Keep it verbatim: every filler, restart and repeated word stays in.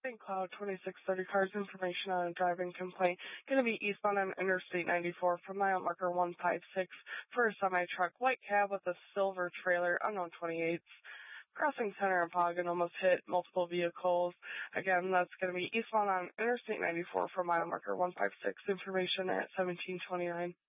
Saint Cloud twenty-six thirty cars, information on a driving complaint. Going to be eastbound on Interstate ninety-four from mile marker one five six for a semi-truck, white cab with a silver trailer, unknown twenty-eights. Crossing center of Hagen, almost hit multiple vehicles. Again, that's going to be eastbound on Interstate ninety-four for mile marker one five six, information at seventeen twenty-nine.